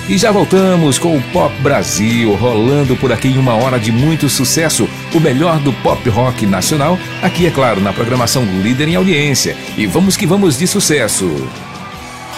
E já voltamos com o Pop Brasil, rolando por aqui em uma hora de muito sucesso, o melhor do pop rock nacional, aqui é claro, na programação líder em audiência. E vamos que vamos de sucesso!